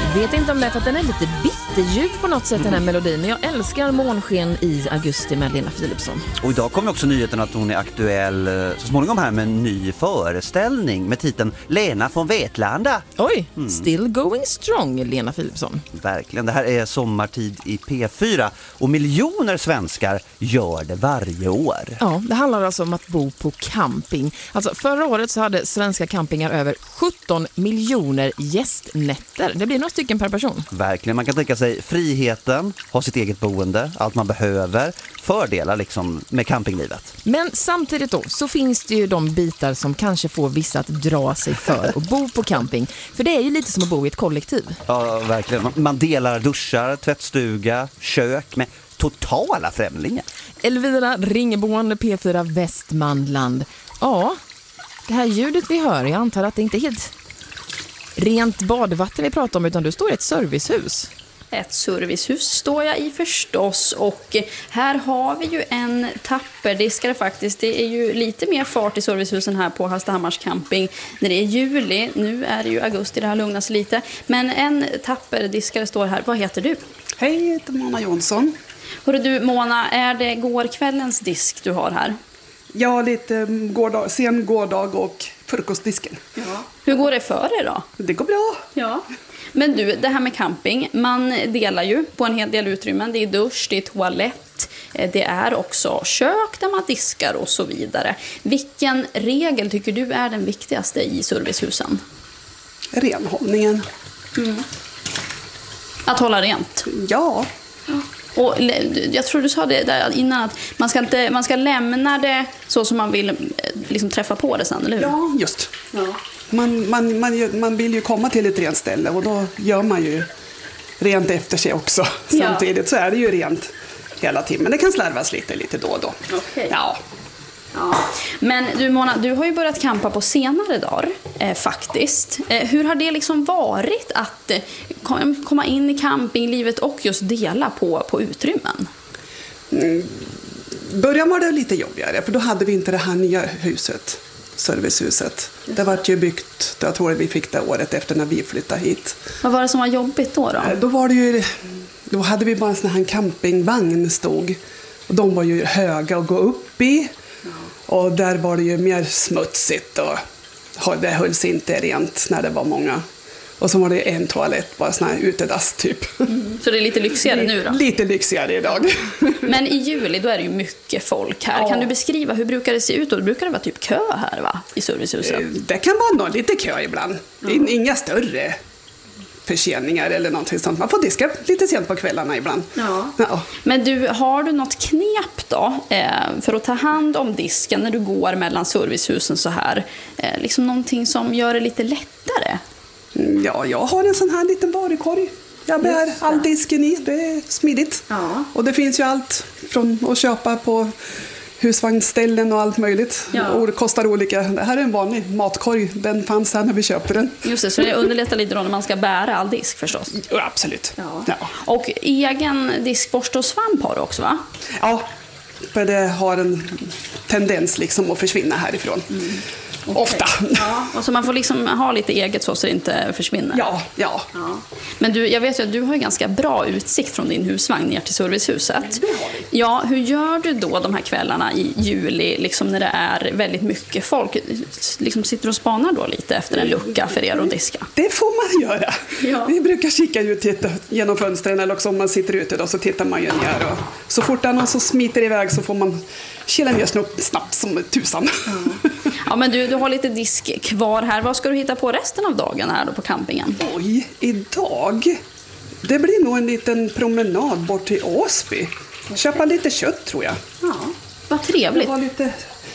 Vet inte om det är för att den är lite bitterljuv på något sätt, den här melodin. Men jag älskar Månsken i augusti med Lena Philipsson. Och idag kommer också nyheten att hon är aktuell så småningom här med en ny föreställning med titeln Lena från Vetlanda. Oj, still going strong, Lena Philipsson. Verkligen, det här är sommartid i P4 och miljoner svenskar gör det varje år. Ja, det handlar alltså om att bo på camping. Alltså förra året så hade svenska campingar över 17 miljoner gästnätter. Det blir några stycken per person. Verkligen, man kan tänka sig friheten, ha sitt eget boende, allt man behöver, fördelar liksom med campinglivet. Men samtidigt då så finns det ju de bitar som kanske får vissa att dra sig för att bo på camping. För det är ju lite som att bo i ett kollektiv. Ja, verkligen. Man delar duschar, tvättstuga, kök med totala främlingar. Elvira Ringeboende, P4 Västmanland. Ja, det här ljudet vi hör, jag antar att det inte är helt rent badvatten vi pratar om, utan du står i ett servicehus. Ett servicehus står jag i förstås, och här har vi ju en tapperdiskare faktiskt. Det är ju lite mer fart i servicehusen här på Hallstahammars camping när det är juli. Nu är det ju augusti, det här lugnar sig lite. Men en tapperdiskare står här. Vad heter du? Hej, jag heter Mona Jonsson. Hörru du Mona, är det gårkvällens disk du har här? Ja, lite sen gårdag och frukostdisken. Ja. Hur går det för er då? Det går bra. Ja. Men du, det här med camping, man delar ju på en hel del utrymmen. Det är dusch, det är toalett, det är också kök där man diskar och så vidare. Vilken regel tycker du är den viktigaste i servicehusen? Renhållningen. Att hålla rent? Ja. Och jag tror du sa det där innan, att man ska lämna det så som man vill liksom träffa på det sen, eller hur? Ja, just. Ja. Man vill ju komma till ett rent ställe, och då gör man ju rent efter sig också. Ja. Samtidigt så är det ju rent hela tiden. Men det kan slarvas lite då och då. Okay. Ja. Ja. Men du Mona, du har ju börjat campa på senare dagar faktiskt. Hur har det liksom varit att komma in i campinglivet och just dela på utrymmen? Början var det lite jobbigare, för då hade vi inte det här nya huset, servicehuset. Det var ju byggt, jag tror vi fick det året efter när vi flyttade hit. Vad var det som var jobbigt då? Då hade vi bara en sån här campingvagn stod. Och de var ju höga att gå upp i. Och där var det ju mer smutsigt, och det hölls inte rent när det var många. Och så var det en toalett, bara sån här utedass typ. Så det är lite lyxigare nu då? Lite lyxigare idag. Men i juli då är det ju mycket folk här. Ja. Kan du beskriva, hur brukar det se ut? Då brukar det vara typ kö här va? I servicehuset? Det kan vara lite kö ibland. Inga större förseningar eller någonting sånt. Man får diska lite sent på kvällarna ibland. Ja. Men har du något knep då för att ta hand om disken när du går mellan servicehusen så här? Liksom någonting som gör det lite lättare? Ja, jag har en sån här liten varukorg. Jag bär all disken i, det är smidigt. Ja. Och det finns ju allt från att köpa på husvagnsställen och allt möjligt. Ja. Och det kostar olika. Det här är en vanlig matkorg, den fanns här när vi köpte den. Just det, så det underlättar lite då när man ska bära all disk förstås. Ja, absolut. Ja. Och egen diskborste och svamp har du också va? Ja, för det har en tendens liksom att försvinna härifrån. Okay. Ofta. Ja, och så man får liksom ha lite eget så det inte försvinner. Ja. Men jag vet ju att du har ju ganska bra utsikt från din husvagn ner till servicehuset. Ja, hur gör du då de här kvällarna i juli liksom när det är väldigt mycket folk? Liksom sitter och spanar då lite efter en lucka för er att diska? Det får man göra. Ja. Vi brukar kika ut genom fönstren, eller också om man sitter ute då, så tittar man ju ner. Och så fort det är någon som smiter iväg så får man kila ner snabbt som tusan. Ja, men du har lite disk kvar här. Vad ska du hitta på resten av dagen här då på campingen? Oj, idag? Det blir nog en liten promenad bort till Åsby. Köpa lite kött tror jag. Ja, vad trevligt. Jag har lite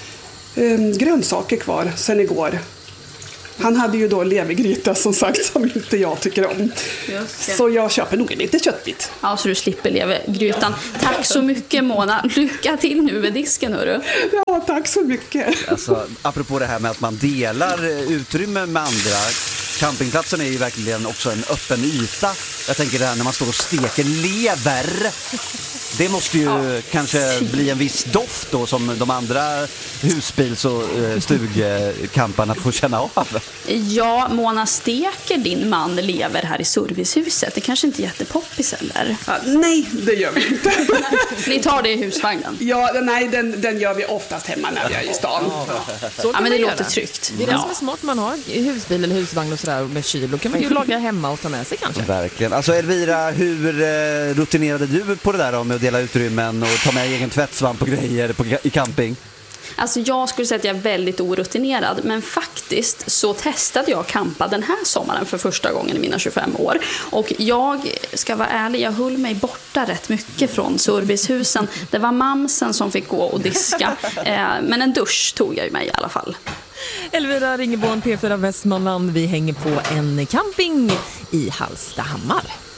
grönsaker kvar sen igår. Han hade ju då levergryta som sagt som inte jag tycker om. Så jag köper nog en lite köttbit. Ja, så du slipper levergrytan. Tack så mycket Mona. Lycka till nu vid disken hörru. Ja, tack så mycket. Alltså, apropå det här med att man delar utrymme med andra. Campingplatsen är ju verkligen också en öppen yta. Jag tänker det här när man står och steker lever. Det måste ju kanske bli en viss doft då som de andra husbils- och stugkamparna får känna av. Ja, Mona Steker, din man, lever här i servicehuset. Det kanske inte är jättepoppis eller? Ja, nej, det gör vi inte. Ni tar det i husvagnen? Ja, nej, den gör vi oftast hemma när vi är i stan. Så Ja, kan men det man låter göra. tryggt. Det är det som är smart, man har husbil eller husvagn och sådär med kyl. Då kan man ju laga hemma och ta med sig kanske. Verkligen. Alltså Elvira, hur rutinerade du på det där då, med att dela utrymmen och ta med egen tvättsvamp och grejer i camping? Alltså jag skulle säga att jag är väldigt orutinerad, men faktiskt så testade jag campa den här sommaren för första gången i mina 25 år. Och jag ska vara ärlig, jag höll mig borta rätt mycket från servicehusen. Det var mamsen som fick gå och diska, men en dusch tog jag ju mig i alla fall. Elvira Ringeborn, P4 Västmanland. Vi hänger på en camping i Hallstahammar.